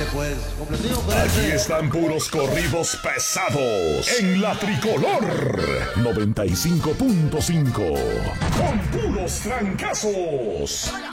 Ándale pues, complacido con Aquí ese. están puros corridos pesados en la Tricolor 95.5 con puros trancazos.